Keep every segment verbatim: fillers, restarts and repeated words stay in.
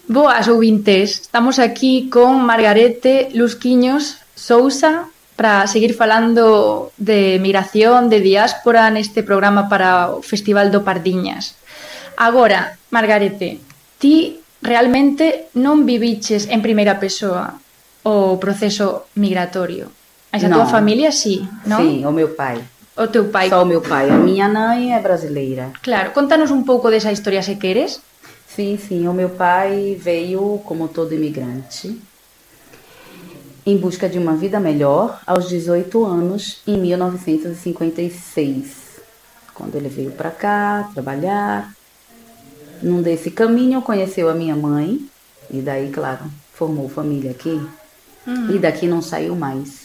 Boas ouvintes, estamos aquí con Margarete Lusquiños Sousa para seguir falando de migración, de diáspora neste programa para o Festival do Pardiñas. Agora, Margarete, ti realmente non viviches en primeira persoa o proceso migratorio. A tua Não. familia sí, non? Sim, o meu pai. O teu pai. Só o meu pai. A minha mãe é brasileira. Claro, contanos un pouco desa historia se queres. Sim, sim. O meu pai veio, como todo imigrante, em busca de uma vida melhor aos dezoito anos, em mil novecentos e cinquenta e seis. Quando ele veio para cá trabalhar. Num desse caminho, conheceu a minha mãe. E daí, claro, formou família aqui. Uhum. E daqui não saiu mais.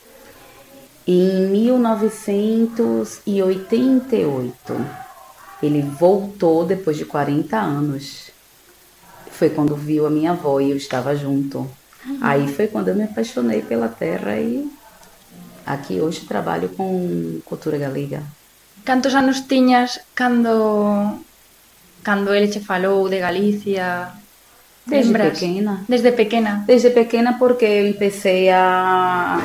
Em mil novecentos e oitenta e oito, ele voltou depois de quarenta anos. Foi quando viu a minha avó e eu estava junto. Uhum. Aí foi quando eu me apaixonei pela terra e aqui hoje trabalho com cultura galega. Cantos anos tiñas cando, cando ele te falou de Galicia? Desde Lembras? pequena. Desde pequena? Desde pequena porque eu empecei a...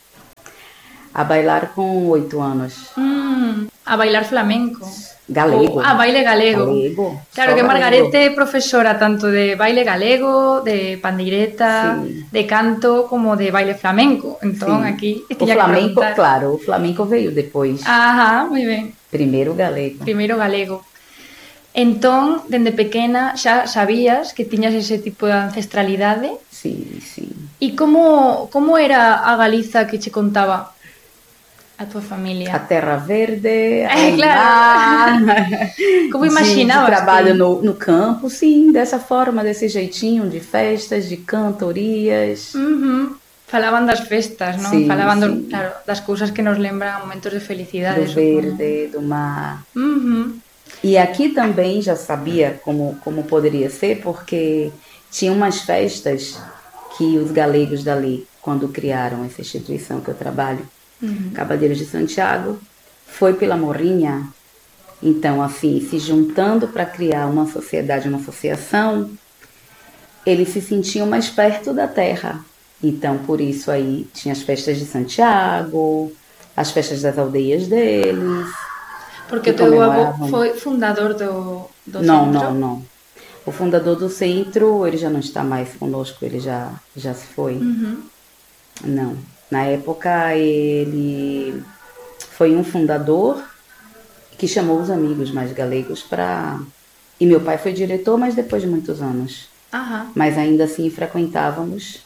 a bailar com oito anos. Mm, a bailar flamenco. Galego. Oh, ah, baile galego. Galego. Claro que Margarete é profesora tanto de baile galego, de pandeireta, sí, de canto, como de baile flamenco. Entón, sí, aquí... O flamenco, claro, o flamenco veio depois. Ajá, moi ben. Primeiro galego. Primeiro galego. Entón, dende pequena, xa sabías que tiñas ese tipo de ancestralidade? Sí, sí. E como, como era a Galiza que che contaba a tua familia? A terra verde, a é, claro. Como imaginavas? De, de trabalho no, no campo, sim, dessa forma, desse jeitinho, de festas, de cantorias. Uhum. Falaban das festas, non? Sí, Falaban do, sí. Claro, das cousas que nos lembran momentos de felicidade. Do verde, do mar. Uhum. E aqui também já sabia como, como poderia ser, porque tinha umas festas que os galegos dali, quando criaram essa instituição que eu trabalho, uhum, Cavaleiros de Santiago, foi pela Morrinha. Então, assim, se juntando para criar uma sociedade, uma associação, eles se sentiam mais perto da terra. Então, por isso aí, tinha as festas de Santiago, as festas das aldeias deles. Porque o teu avô foi fundador do, do não, centro? Não, não, não. O fundador do centro, ele já não está mais conosco, ele já, já se foi. Uhum. Não. Na época, ele foi um fundador que chamou os amigos mais galegos para... E meu pai foi diretor, mas depois de muitos anos. Aham. Mas ainda assim frequentávamos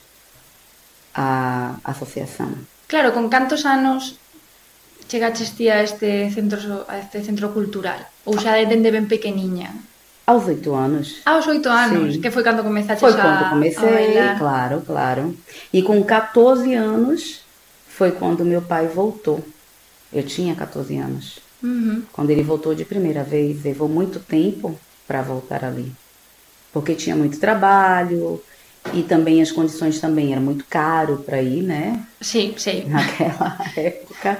a associação. Claro, com cantos anos chegaches ti a este centro, a este centro cultural? Ou xa dende ben pequeniña? Aos oito anos. Aos oito anos, sim, que foi cando começaste foi a, quando comecei, a bailar? Claro, claro. E com catorze anos foi quando meu pai voltou. Eu tinha catorze anos. Uhum. Quando ele voltou de primeira vez, levou muito tempo para voltar ali. Porque tinha muito trabalho e também as condições também eram muito caro para ir, né? Sim, sim. Naquela época.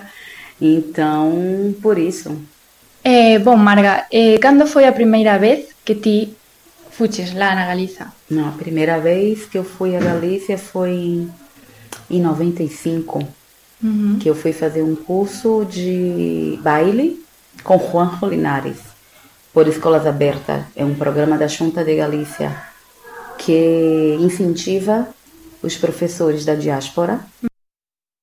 Então, por isso. Eh, bom, Marga, eh, cando foi a primeira vez que ti fuches lá na Galiza? Não, a primeira vez que eu fui a Galícia foi em noventa e cinco, uhum, que eu fui fazer um curso de baile com Juan Linares, por Escolas Abertas. É um programa da Xunta de Galícia que incentiva os professores da diáspora